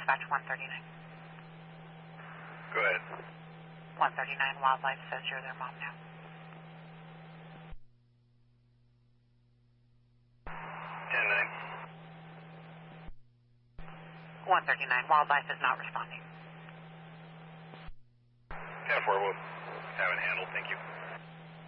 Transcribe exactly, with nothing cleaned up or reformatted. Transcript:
dispatch one thirty-nine. Go ahead. one thirty-nine Wildlife says you're their mom now. ten nine. one thirty-nine Wildlife is not responding. ten four, we'll have it handled. Thank you.